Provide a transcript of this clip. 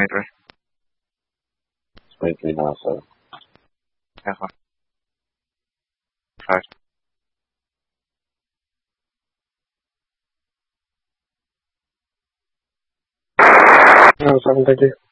wait. Wait me now, sir. Yeah, 5. No, 7:30.